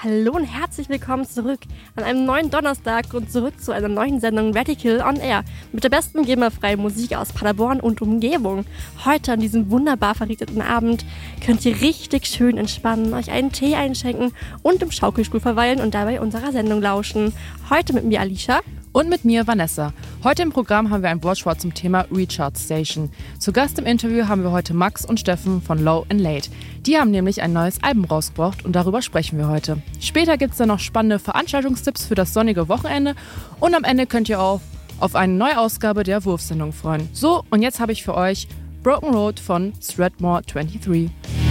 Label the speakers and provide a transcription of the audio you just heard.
Speaker 1: Hallo und herzlich willkommen zurück an einem neuen Donnerstag und zurück zu einer neuen Sendung Radical on Air mit der besten GEMA-freien Musik aus Paderborn und Umgebung. Heute an diesem wunderbar verregneten Abend könnt ihr richtig schön entspannen, euch einen Tee einschenken und im Schaukelstuhl verweilen und dabei unserer Sendung lauschen. Heute mit mir Alicia.
Speaker 2: Und mit mir Vanessa. Heute im Programm haben wir ein Wortschwatz zum Thema Recharge Station. Zu Gast im Interview haben wir heute Max und Steffen von Low and Late. Die haben nämlich ein neues Album rausgebracht und darüber sprechen wir heute. Später gibt es dann noch spannende Veranstaltungstipps für das sonnige Wochenende und am Ende könnt ihr auch auf eine neue Ausgabe der Wurfsendung freuen. So, und jetzt habe ich für euch Broken Road von Strathmore 23.